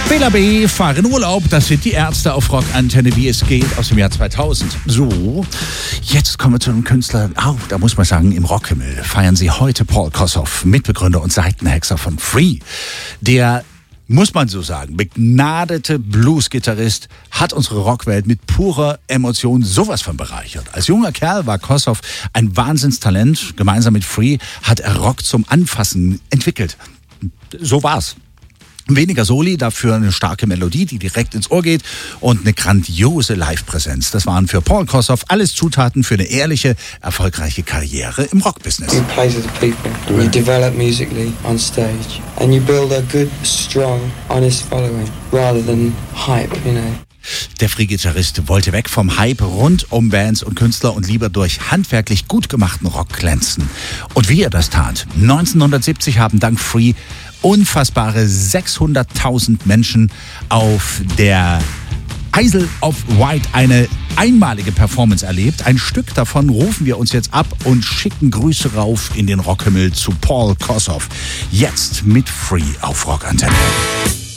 Bela B. fahren Urlaub, das sind die Ärzte auf Rockantenne, wie es geht, aus dem Jahr 2000. So, jetzt kommen wir zu einem Künstler, da muss man sagen, im Rockhimmel feiern sie heute Paul Kossoff, Mitbegründer und Seitenhexer von Free. Der, muss man so sagen, begnadete Blues-Gitarrist hat unsere Rockwelt mit purer Emotion sowas von bereichert. Als junger Kerl war Kossoff ein Wahnsinnstalent. Gemeinsam mit Free hat er Rock zum Anfassen entwickelt. So war's. Weniger Soli, dafür eine starke Melodie, die direkt ins Ohr geht und eine grandiose Live-Präsenz. Das waren für Paul Kossoff alles Zutaten für eine ehrliche, erfolgreiche Karriere im Rockbusiness. You play to the people, you develop musically on stage and you build a good, strong, honest following rather than hype, you know. Der Free-Gitarrist wollte weg vom Hype rund um Bands und Künstler und lieber durch handwerklich gut gemachten Rock glänzen. Und wie er das tat? 1970 haben dank Free unfassbare 600.000 Menschen auf der Isle of Wight eine einmalige Performance erlebt. Ein Stück davon rufen wir uns jetzt ab und schicken Grüße rauf in den Rockhimmel zu Paul Kossoff. Jetzt mit Free auf Rockantenne.